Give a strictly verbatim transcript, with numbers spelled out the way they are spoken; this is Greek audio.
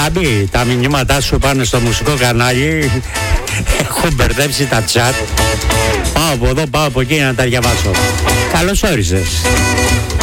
Γάμπη, τα μηνύματά σου πάνε στο μουσικό κανάλι. Έχω μπερδέψει τα chat. Πάω από εδώ, πάω από εκεί να τα διαβάσω. Καλώς όρισες.